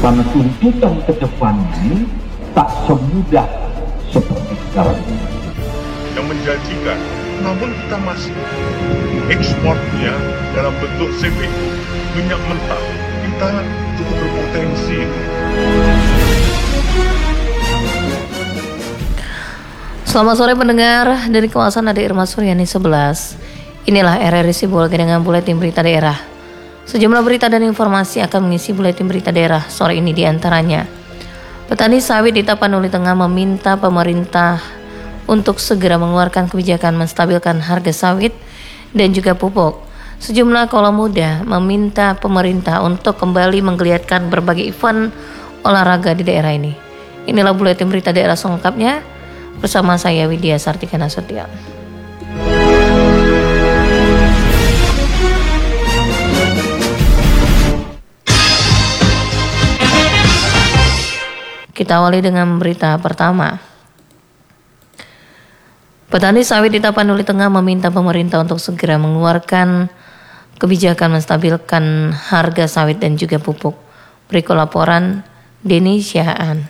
Karena tuntutan ke depan ini tak semudah seperti sekarang ini. Yang menjanjikan, namun kita masih ekspornya dalam bentuk CPO, minyak mentah, kita cukup berpotensi. Selamat sore pendengar, dari kawasan ada Irma Suryani 11. Inilah RRI Sibolga dengan buletin berita daerah. Sejumlah berita dan informasi akan mengisi buletin berita daerah sore ini, diantaranya petani sawit di Tapanuli Tengah meminta pemerintah untuk segera mengeluarkan kebijakan menstabilkan harga sawit dan juga pupuk. Sejumlah kaula muda meminta pemerintah untuk kembali menggeliatkan berbagai event olahraga di daerah ini. Inilah buletin berita daerah selengkapnya bersama saya Widya Sartika Nasution. Kita awali dengan berita pertama. Petani sawit di Tapanuli Tengah meminta pemerintah untuk segera mengeluarkan kebijakan menstabilkan harga sawit dan juga pupuk. Berikut laporan Denny Syahaan.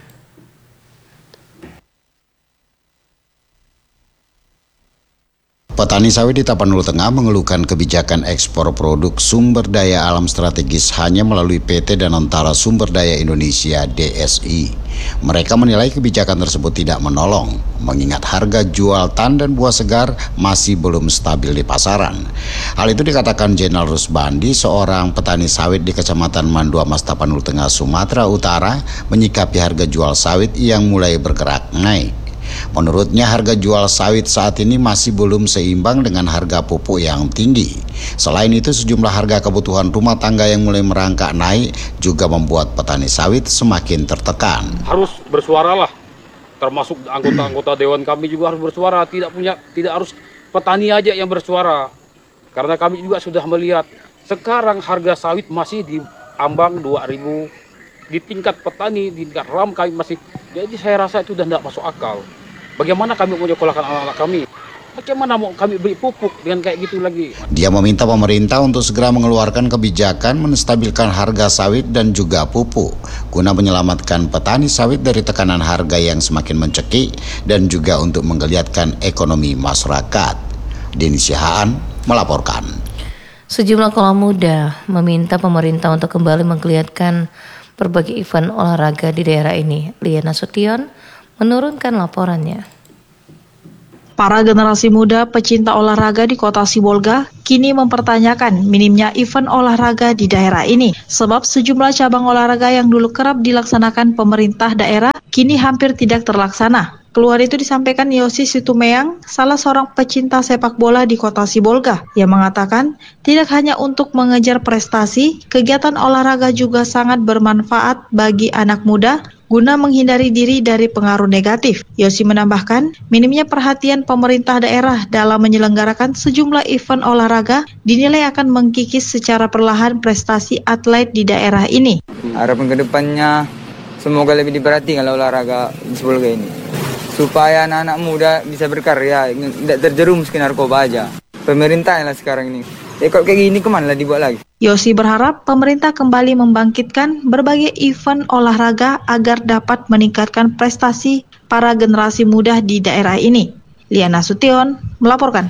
Petani sawit di Tapanuli Tengah mengeluhkan kebijakan ekspor produk sumber daya alam strategis hanya melalui PT Danantara Sumber Daya Indonesia (DSI). Mereka menilai kebijakan tersebut tidak menolong, mengingat harga jual tan dan buah segar masih belum stabil di pasaran. Hal itu dikatakan Jenal Rusbandi, seorang petani sawit di Kecamatan Mandua Mas, Tapanuli Tengah, Sumatera Utara, menyikapi harga jual sawit yang mulai bergerak naik. Menurutnya harga jual sawit saat ini masih belum seimbang dengan harga pupuk yang tinggi. Selain itu sejumlah harga kebutuhan rumah tangga yang mulai merangkak naik juga membuat petani sawit semakin tertekan. Harus bersuaralah, termasuk anggota-anggota dewan kami juga harus bersuara. Tidak harus petani aja yang bersuara. Karena kami juga sudah melihat sekarang harga sawit masih di ambang 2.000. Di tingkat petani, di tingkat ram kami masih. Jadi saya rasa itu sudah tidak masuk akal. Bagaimana kami mau nyekolahkan anak-anak kami? Bagaimana mau kami beli pupuk dengan kayak gitu lagi? Dia meminta pemerintah untuk segera mengeluarkan kebijakan menstabilkan harga sawit dan juga pupuk guna menyelamatkan petani sawit dari tekanan harga yang semakin mencekik dan juga untuk menggeliatkan ekonomi masyarakat. Denny Syahaan melaporkan. Sejumlah kaula muda meminta pemerintah untuk kembali menggeliatkan berbagai event olahraga di daerah ini. Liana Sution menurunkan laporannya. Para generasi muda pecinta olahraga di kota Sibolga kini mempertanyakan minimnya event olahraga di daerah ini. Sebab sejumlah cabang olahraga yang dulu kerap dilaksanakan pemerintah daerah kini hampir tidak terlaksana. Keluhan itu disampaikan Yosi Situmeang, salah seorang pecinta sepak bola di kota Sibolga, yang mengatakan tidak hanya untuk mengejar prestasi, kegiatan olahraga juga sangat bermanfaat bagi anak muda guna menghindari diri dari pengaruh negatif. Yosi menambahkan, minimnya perhatian pemerintah daerah dalam menyelenggarakan sejumlah event olahraga dinilai akan mengkikis secara perlahan prestasi atlet di daerah ini. Harapan kedepannya semoga lebih diperhatikan olahraga di Sibolga ini, supaya anak-anak muda bisa berkarya, tidak terjerumus ke narkoba aja. Pemerintahnya lah sekarang ini. Kalau kayak gini kemana lah dibuat lagi? Yosi berharap pemerintah kembali membangkitkan berbagai event olahraga agar dapat meningkatkan prestasi para generasi muda di daerah ini. Liana Sution melaporkan.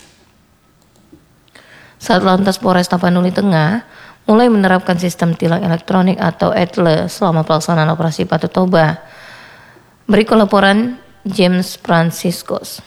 Satlantas Polres Tapanuli Tengah mulai menerapkan sistem tilang elektronik atau ETLE selama pelaksanaan operasi Patu Toba. Berikut laporan James Franciscus.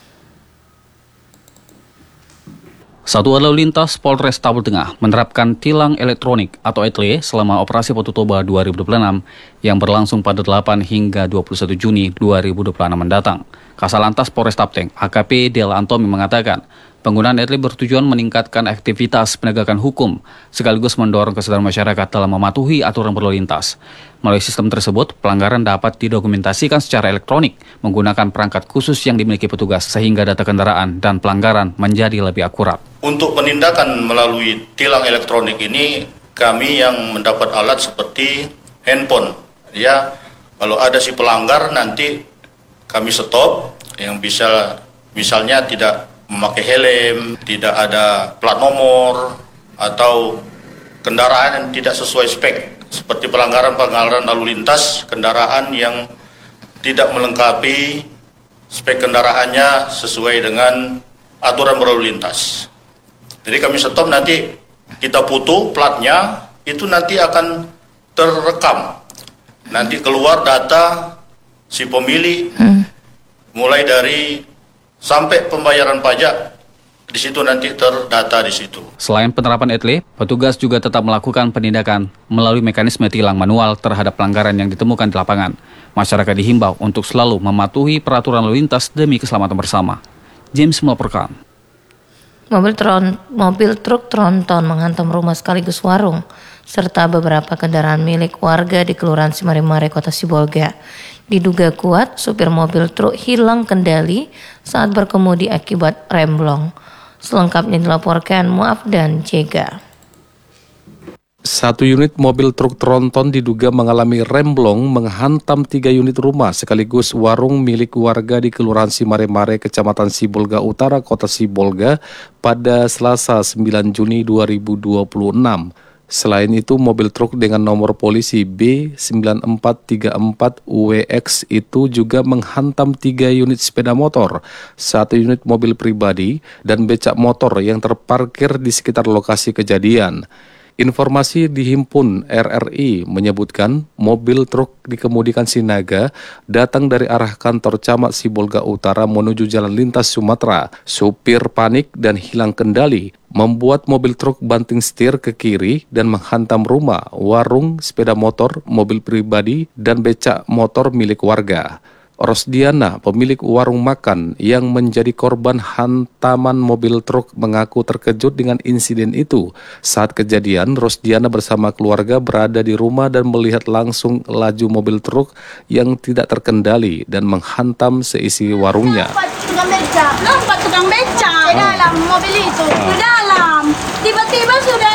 Satuan Lalu Lintas Polres Tapanuli Tengah menerapkan tilang elektronik atau ETLE selama operasi Patu Toba 2026 yang berlangsung pada 8 hingga 21 Juni 2026 mendatang. Kasalantas Polres Tapteng, AKP Del Antomi mengatakan, penggunaan ETLE bertujuan meningkatkan aktivitas penegakan hukum sekaligus mendorong kesadaran masyarakat dalam mematuhi aturan berlalu lintas. Melalui sistem tersebut, pelanggaran dapat didokumentasikan secara elektronik menggunakan perangkat khusus yang dimiliki petugas sehingga data kendaraan dan pelanggaran menjadi lebih akurat. Untuk penindakan melalui tilang elektronik ini, kami yang mendapat alat seperti handphone. Ya, kalau ada si pelanggar nanti kami stop, yang bisa misalnya tidak memakai helm, tidak ada plat nomor, atau kendaraan yang tidak sesuai spek. seperti pelanggaran lalu lintas, kendaraan yang tidak melengkapi spek kendaraannya sesuai dengan aturan berlalu lintas. Jadi kami stop, nanti kita foto platnya, itu nanti akan terekam. Nanti keluar data si pemilik, mulai dari sampai pembayaran pajak, di situ nanti terdata di situ. Selain penerapan ETLE, petugas juga tetap melakukan penindakan melalui mekanisme tilang manual terhadap pelanggaran yang ditemukan di lapangan. Masyarakat dihimbau untuk selalu mematuhi peraturan lalu lintas demi keselamatan bersama. James melaporkan. Mobil truk tronton menghantam rumah sekaligus warung serta beberapa kendaraan milik warga di Kelurahan Simarimare, Kota Sibolga. Diduga kuat, supir mobil truk hilang kendali saat berkemudi akibat remblong. Selengkapnya dilaporkan Muaf dan Jega. Satu unit mobil truk tronton diduga mengalami remblong menghantam 3 unit rumah sekaligus warung milik warga di Kelurahan Simarimare, Kecamatan Sibolga Utara, Kota Sibolga pada Selasa 9 Juni 2026. Selain itu, mobil truk dengan nomor polisi B9434UWX itu juga menghantam 3 unit sepeda motor, 1 unit mobil pribadi, dan becak motor yang terparkir di sekitar lokasi kejadian. Informasi dihimpun RRI menyebutkan mobil truk dikemudikan Sinaga datang dari arah kantor Camat Sibolga Utara menuju Jalan Lintas Sumatera. Supir panik dan hilang kendali, membuat mobil truk banting setir ke kiri dan menghantam rumah, warung, sepeda motor, mobil pribadi, dan becak motor milik warga. Rosdiana, pemilik warung makan yang menjadi korban hantaman mobil truk, mengaku terkejut dengan insiden itu. Saat kejadian, Rosdiana bersama keluarga berada di rumah dan melihat langsung laju mobil truk yang tidak terkendali dan menghantam seisi warungnya. Nampak tukang beca di dalam mobil itu, di dalam. Tiba-tiba sudah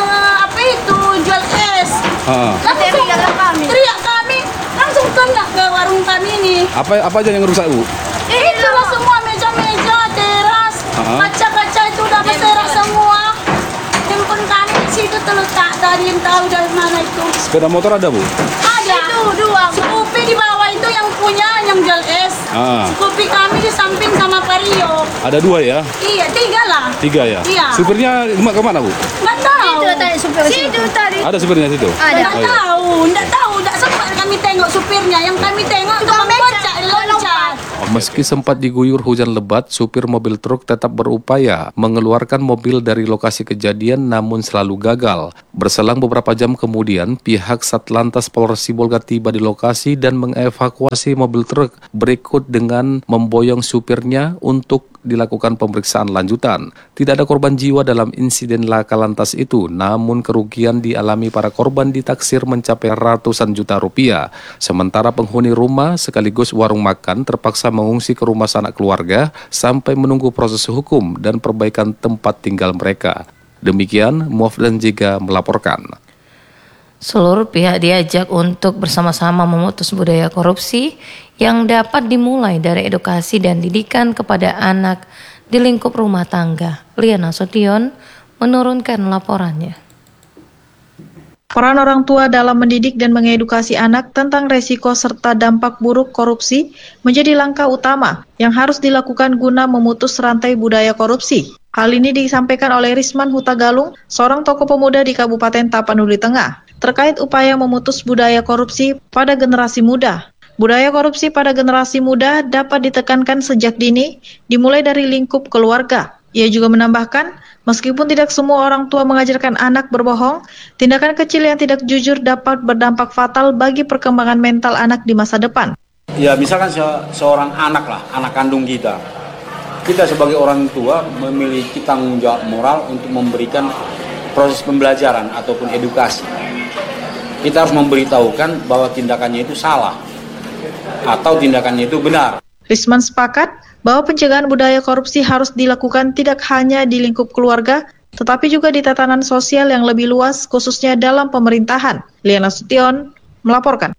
jual es. Langsung teriak kami, langsung kena ke warung kami ini. Apa aja yang rusak, Bu? Itulah semua meja-meja, teras, kaca-kaca itu udah berserak semua. Handphone kami di situ terletak, tadi yang tahu dari mana itu. Sepeda motor ada, Bu? Ada. Itu 2. Scoopy di bawah itu yang punya yang jual es. Scoopy kami di samping sama Vario. Ada 2 ya? Iya, 3 lah. 3 ya? Iya. Supirnya kemana, Bu? Nggak tahu. Situ tadi. Ada supirnya situ? Nggak tahu. Nggak sempat kami tengok supirnya. Yang kami tengok tukang becak loncat. Meski sempat diguyur hujan lebat, supir mobil truk tetap berupaya mengeluarkan mobil dari lokasi kejadian namun selalu gagal. Berselang beberapa jam kemudian, pihak Satlantas Polres Sibolga tiba di lokasi dan mengevakuasi mobil truk berikut dengan memboyong supirnya untuk dilakukan pemeriksaan lanjutan. Tidak ada korban jiwa dalam insiden laka lantas itu, namun kerugian dialami para korban ditaksir mencapai ratusan juta rupiah. Sementara penghuni rumah sekaligus warung makan terpaksa mengungsi ke rumah sanak keluarga sampai menunggu proses hukum dan perbaikan tempat tinggal mereka. Demikian, Muaf dan Jega melaporkan. Seluruh pihak diajak untuk bersama-sama memutus budaya korupsi yang dapat dimulai dari edukasi dan didikan kepada anak di lingkup rumah tangga. Liana Sotion menurunkan laporannya. Peran orang tua dalam mendidik dan mengedukasi anak tentang resiko serta dampak buruk korupsi menjadi langkah utama yang harus dilakukan guna memutus rantai budaya korupsi. Hal ini disampaikan oleh Risman Hutagalung, seorang tokoh pemuda di Kabupaten Tapanuli Tengah, terkait upaya memutus budaya korupsi pada generasi muda. Budaya korupsi pada generasi muda dapat ditekankan sejak dini, dimulai dari lingkup keluarga. Ia juga menambahkan, meskipun tidak semua orang tua mengajarkan anak berbohong, tindakan kecil yang tidak jujur dapat berdampak fatal bagi perkembangan mental anak di masa depan. Ya, misalkan seorang anak lah, anak kandung kita. Kita sebagai orang tua memiliki tanggung jawab moral untuk memberikan proses pembelajaran ataupun edukasi. Kita harus memberitahukan bahwa tindakannya itu salah atau tindakannya itu benar. Risman sepakat bahwa pencegahan budaya korupsi harus dilakukan tidak hanya di lingkup keluarga, tetapi juga di tatanan sosial yang lebih luas, khususnya dalam pemerintahan. Liana Sution melaporkan.